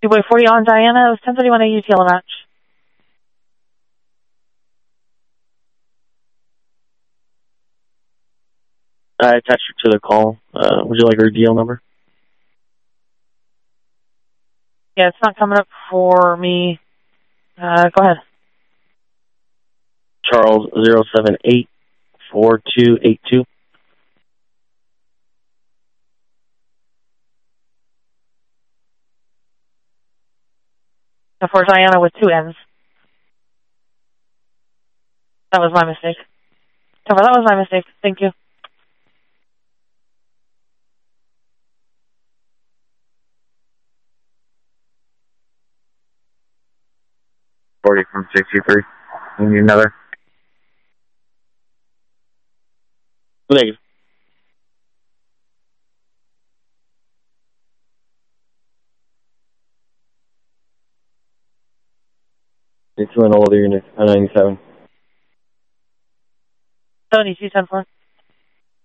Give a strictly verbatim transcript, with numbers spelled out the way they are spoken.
Two-way forty on Diana. It was ten thirty-one A U T L match. I attached her to the call. Uh, would you like her deal number? Yeah, it's not coming up for me. Uh, go ahead. Charles zero seven eight four two eight two. For Diana with two N's. That was my mistake. Cover, that was my mistake. Thank you. forty from sixty-three. You need another? Negative. It's an older unit, a ninety-seven. seventy-two ten four.